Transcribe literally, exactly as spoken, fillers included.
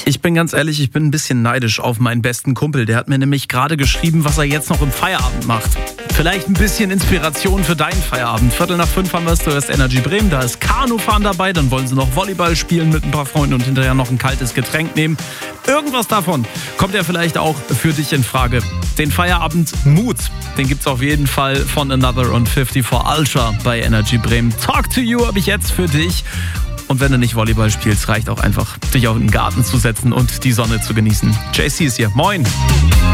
nicht. Ich bin ganz ehrlich, ich bin ein bisschen neidisch auf meinen besten Kumpel. Der hat mir nämlich gerade geschrieben, was er jetzt noch im Feierabend macht. Vielleicht ein bisschen Inspiration für deinen Feierabend. Viertel nach fünf haben wir es, du hörst Energy Bremen. Da ist Kanufahren dabei, dann wollen sie noch Volleyball spielen mit ein paar Freunden und hinterher noch ein kaltes Getränk nehmen. Irgendwas davon kommt ja vielleicht auch für dich in Frage. Den Feierabend Mut, den gibt's auf jeden Fall von Another und fünfundfünfzig Ultra bei Energy Bremen. Talk to You habe ich jetzt für dich. Und wenn du nicht Volleyball spielst, reicht auch einfach, dich auf den Garten zu setzen und die Sonne zu genießen. J C ist hier. Moin!